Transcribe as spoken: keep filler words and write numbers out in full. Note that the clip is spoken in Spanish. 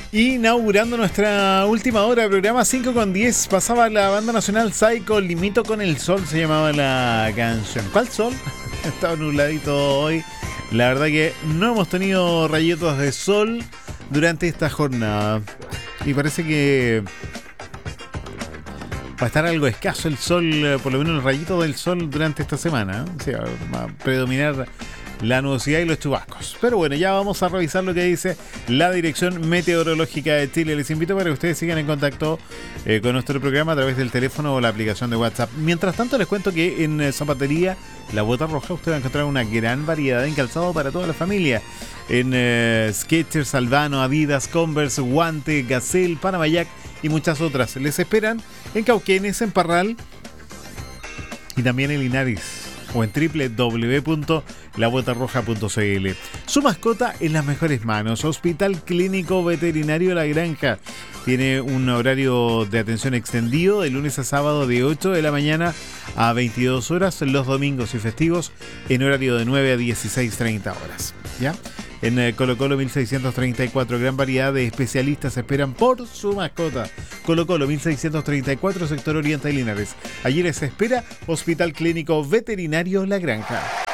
Inaugurando nuestra última hora de programa, cinco con diez, pasaba la banda nacional Psycho, Limito con el Sol, se llamaba la canción. ¿Cuál sol? Estaba nubladito hoy. La verdad que no hemos tenido rayitos de sol durante esta jornada. Y parece que va a estar algo escaso el sol, por lo menos el rayito del sol durante esta semana, ¿eh? O sea, va a predominar la nubosidad y los chubascos. Pero bueno, ya vamos a revisar lo que dice la Dirección Meteorológica de Chile. Les invito para que ustedes sigan en contacto eh, con nuestro programa a través del teléfono o la aplicación de WhatsApp. Mientras tanto, les cuento que en eh, Zapatería La Bota Roja usted va a encontrar una gran variedad en calzado para toda la familia. En eh, Skechers, Albano, Adidas, Converse, Guante, Gazelle, Panamayac y muchas otras. Les esperan en Cauquenes, en Parral y también en Linares, o en doble u doble u doble u punto la bota roja punto c l. Su mascota en las mejores manos. Hospital Clínico Veterinario La Granja tiene un horario de atención extendido de lunes a sábado de ocho de la mañana a veintidós horas, los domingos y festivos en horario de nueve a dieciséis treinta horas. ¿Ya? En eh, Colo Colo mil seiscientos treinta y cuatro, gran variedad de especialistas esperan por su mascota. Colo Colo mil seiscientos treinta y cuatro, sector Oriente y Linares. Allí les espera Hospital Clínico Veterinario La Granja.